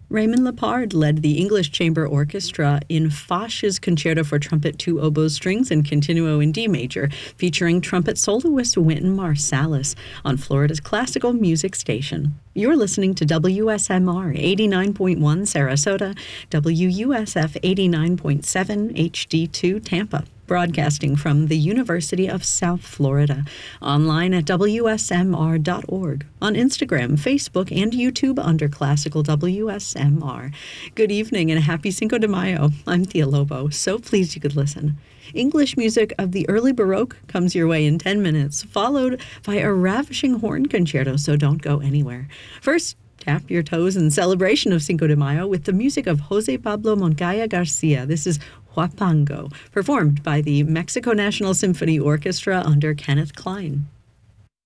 Raymond Lepard led the English Chamber Orchestra in Foch's Concerto for Trumpet, 2 oboes, strings, and continuo in D major, featuring trumpet soloist Wynton Marsalis on Florida's classical music station. You're listening to WSMR 89.1 Sarasota, WUSF 89.7 HD2 Tampa, broadcasting from the University of South Florida, online at WSMR.org, on Instagram, Facebook, and YouTube under Classical WSMR. Good evening and happy Cinco de Mayo. I'm Thea Lobo. So pleased you could listen. English music of the early Baroque comes your way in 10 minutes, followed by a ravishing horn concerto, so don't go anywhere. First, tap your toes in celebration of Cinco de Mayo with the music of Jose Pablo Moncaya Garcia. This is Huapango, performed by the Mexico National Symphony Orchestra under Kenneth Klein.